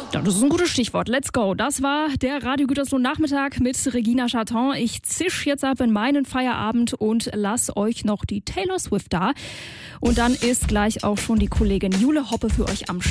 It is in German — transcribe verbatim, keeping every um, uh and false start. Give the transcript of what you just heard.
Das ist ein gutes Stichwort. Let's go. Das war der Radio Gütersloh Nachmittag mit Regina Charton. Ich zisch jetzt ab in meinen Feierabend und lass euch noch die Taylor Swift da. Und dann ist gleich auch schon die Kollegin Jule Hoppe für euch am